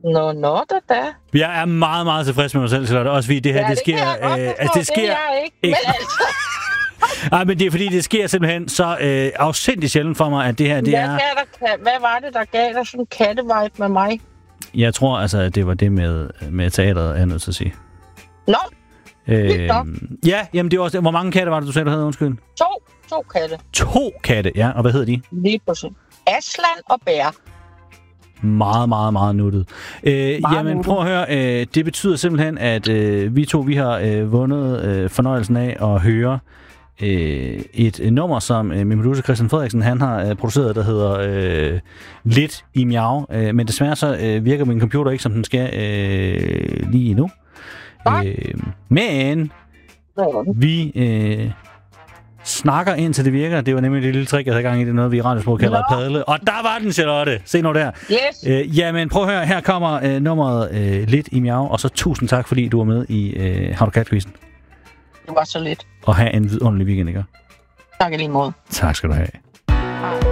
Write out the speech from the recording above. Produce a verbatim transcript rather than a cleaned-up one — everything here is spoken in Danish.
Nå, nå, da da. Jeg er meget, meget tilfreds med mig selv, Charlotte. Også fordi det her, ja, det, det sker... Øh, altså, det sker... Det er jeg ikke, ikke. Men altså... Ej, men det er fordi, det sker simpelthen så øh, afsindigt sjældent for mig, at det her, det hvad er... Der, hvad var det, der gav dig sådan en kattevibe med mig? Jeg tror altså, at det var det med, med teateret, er jeg nødt til at sige. Nå, øh, ja, jamen det var også... Hvor mange katte var det, du sagde, du havde? Undskyld. To. To katte. To katte, ja. Og hvad hedder de? Lige præcis. Aslan og Bær. Meget, meget, meget nuttet. Øh, meget jamen, nuttet. Prøv at høre. Øh, det betyder simpelthen, at øh, vi to, vi har øh, vundet øh, fornøjelsen af at høre øh, et øh, nummer, som øh, min producer Christian Frederiksen, han har øh, produceret, der hedder øh, Lidt i Miau. Øh, men desværre så øh, virker min computer ikke, som den skal øh, lige nu. Øh, men vi... Øh, snakker indtil det virker. Det var nemlig det lille trick, jeg havde gang i. Det er noget, vi i radiosprog kalder at padle. Og der var den, Charlotte. Se nu der. Yes. Øh, jamen, prøv at høre. Her kommer øh, nummeret øh, Lidt i Miau. Og så tusind tak, fordi du var med i øh, Har du kat-quizzen. Det var så lidt. Og have en vidunderlig weekend, ikke? Tak i lige måde. Tak skal du have.